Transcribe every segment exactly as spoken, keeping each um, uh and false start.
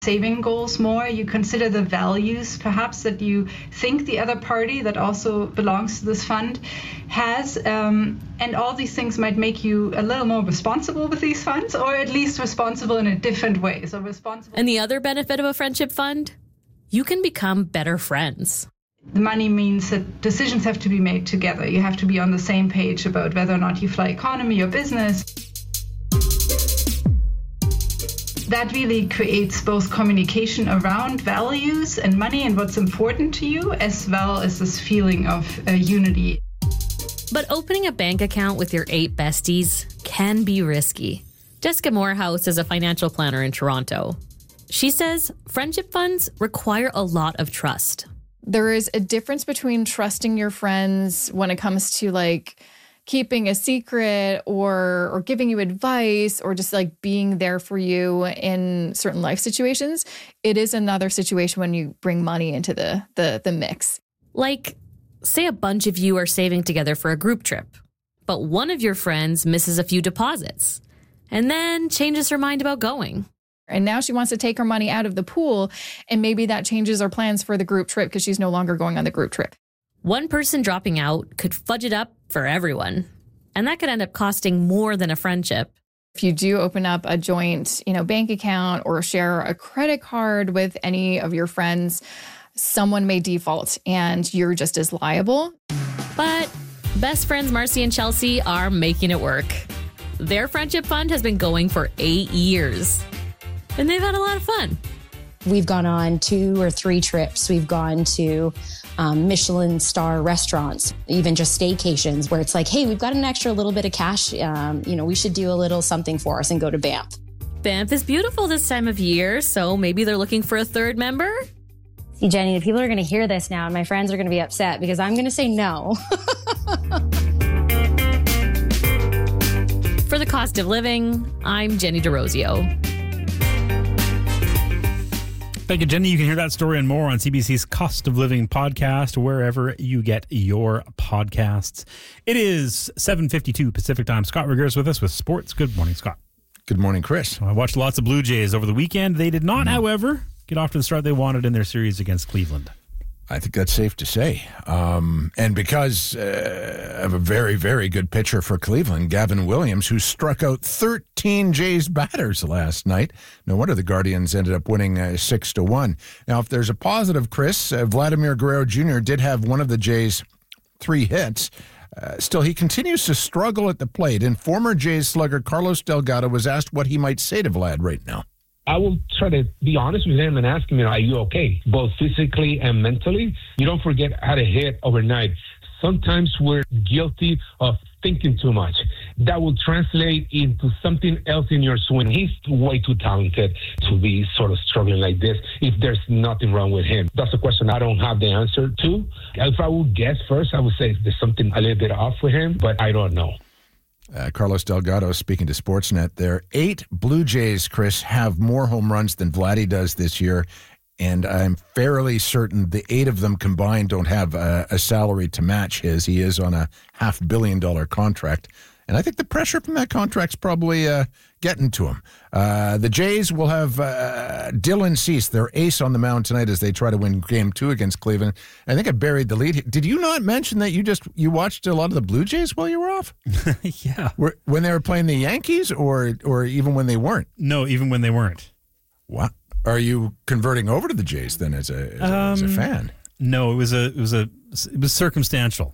saving goals more. You consider the values perhaps that you think the other party that also belongs to this fund has. Um, and all these things might make you a little more responsible with these funds, or at least responsible in a different way. So responsible. And the other benefit of a friendship fund? You can become better friends. The money means that decisions have to be made together. You have to be on the same page about whether or not you fly economy or business. That really creates both communication around values and money and what's important to you, as well as this feeling of uh, unity. But opening a bank account with your eight besties can be risky. Jessica Morehouse is a financial planner in Toronto. She says friendship funds require a lot of trust. There is a difference between trusting your friends when it comes to like keeping a secret or or giving you advice or just like being there for you in certain life situations. It is another situation when you bring money into the the the mix. Like, say a bunch of you are saving together for a group trip, but one of your friends misses a few deposits and then changes her mind about going. And now she wants to take her money out of the pool, and maybe that changes our plans for the group trip because she's no longer going on the group trip. One person dropping out could fudge it up for everyone, and that could end up costing more than a friendship. If you do open up a joint, you know, bank account or share a credit card with any of your friends, someone may default and you're just as liable. But best friends Marcy and Chelsea are making it work. Their friendship fund has been going for eight years, and they've had a lot of fun. We've gone on two or three trips. We've gone to um, Michelin star restaurants, even just staycations where it's like, hey, we've got an extra little bit of cash. Um, you know, we should do a little something for us and go to Banff. Banff is beautiful this time of year, so maybe they're looking for a third member. See, Jenny, the people are going to hear this now and my friends are going to be upset because I'm going to say no. For the Cost of Living, I'm Jenny DeRosio. Thank you, Jenny. You can hear that story and more on C B C's Cost of Living podcast, wherever you get your podcasts. It is seven fifty-two Pacific time. Scott Rigger is with us with sports. Good morning, Scott. Good morning, Chris. I watched lots of Blue Jays over the weekend. They did not, mm-hmm. however, get off to the start they wanted in their series against Cleveland. I think that's safe to say. Um, and because uh, of a very, very good pitcher for Cleveland, Gavin Williams, who struck out thirteen Jays batters last night. No wonder the Guardians ended up winning uh, six to one. Now, if there's a positive, Chris, uh, Vladimir Guerrero Junior did have one of the Jays' three hits. Uh, still, he continues to struggle at the plate. And former Jays slugger Carlos Delgado was asked what he might say to Vlad right now. I will try to be honest with him and ask him, you know, are you okay? Both physically and mentally. You don't forget how to hit overnight. Sometimes we're guilty of thinking too much. That will translate into something else in your swing. He's way too talented to be sort of struggling like this if there's nothing wrong with him. That's a question I don't have the answer to. If I would guess first, I would say there's something a little bit off with him, but I don't know. Uh, Carlos Delgado speaking to Sportsnet there. Eight Blue Jays, Chris, have more home runs than Vladdy does this year, and I'm fairly certain the eight of them combined don't have a, a salary to match his. He is on a half billion dollar contract, and I think the pressure from that contract's probably uh, getting to him. Uh, the Jays will have uh, Dylan Cease, their ace, on the mound tonight as they try to win game two against Cleveland. I think I buried the lead. Did you not mention that you just you watched a lot of the Blue Jays while you were off? Yeah. Were, when they were playing the Yankees or or even when they weren't? No, even when they weren't. What? Are you converting over to the Jays then as a, as a, um, as a fan? No, it was a it was a it was circumstantial.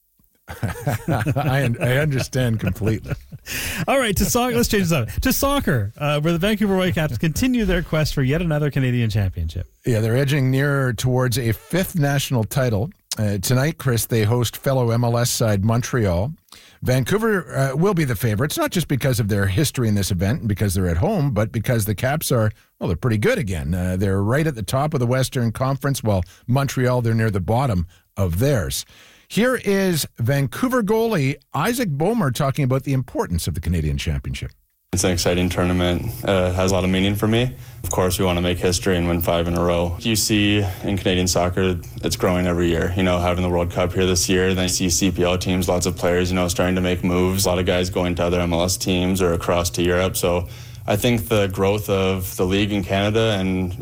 I I understand completely. All right, to soccer. Let's change this up to soccer, uh, where the Vancouver Whitecaps continue their quest for yet another Canadian championship. Yeah, they're edging nearer towards a fifth national title. Uh, tonight, Chris, they host fellow M L S side Montreal. Vancouver uh, will be the favorites, not just because of their history in this event and because they're at home, but because the Caps are, well, they're pretty good again. Uh, they're right at the top of the Western Conference, while Montreal, they're near the bottom of theirs. Here is Vancouver goalie Isaac Boehmer talking about the importance of the Canadian Championship. It's an exciting tournament. Uh, it has a lot of meaning for me. Of course, we want to make history and win five in a row. You see in Canadian soccer, it's growing every year. You know, having the World Cup here this year, then you see C P L teams, lots of players, you know, starting to make moves. A lot of guys going to other M L S teams or across to Europe. So I think the growth of the league in Canada and